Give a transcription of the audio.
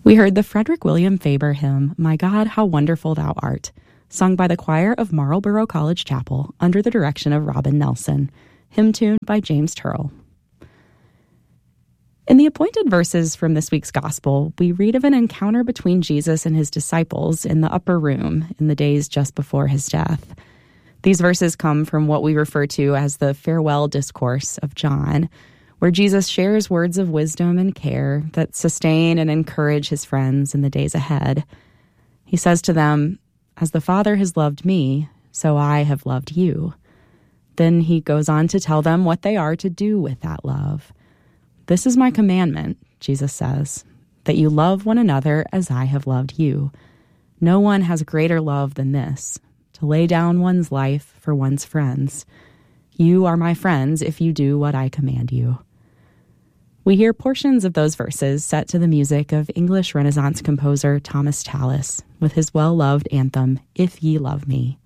We heard the Frederick William Faber hymn, My God, How Wonderful Thou Art, sung by the choir of Marlborough College Chapel under the direction of Robin Nelson, hymn tuned by James Turrell. In the appointed verses from this week's gospel, we read of an encounter between Jesus and his disciples in the upper room in the days just before his death. These verses come from what we refer to as the farewell discourse of John, where Jesus shares words of wisdom and care that sustain and encourage his friends in the days ahead. He says to them, "As the Father has loved me, so I have loved you." Then he goes on to tell them what they are to do with that love. "This is my commandment," Jesus says, "that you love one another as I have loved you. No one has greater love than this, to lay down one's life for one's friends. You are my friends if you do what I command you." We hear portions of those verses set to the music of English Renaissance composer Thomas Tallis with his well-loved anthem, If Ye Love Me.